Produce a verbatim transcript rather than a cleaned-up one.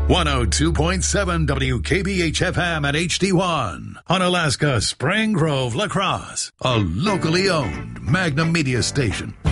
one oh two point seven W K B H F M at H D one. On Alaska Spring Grove, La Crosse. A locally owned Magnum Media station.